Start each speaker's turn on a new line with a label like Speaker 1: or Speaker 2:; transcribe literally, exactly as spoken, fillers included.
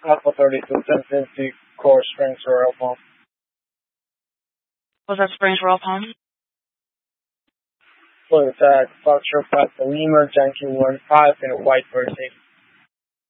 Speaker 1: Alpha thirty-two, ten fifty, core Springs Royal Palm.
Speaker 2: Was that Springs Royal Palm?
Speaker 1: Full attack, Foxtrot Papa Lima, Yankee one five, and a white birthday.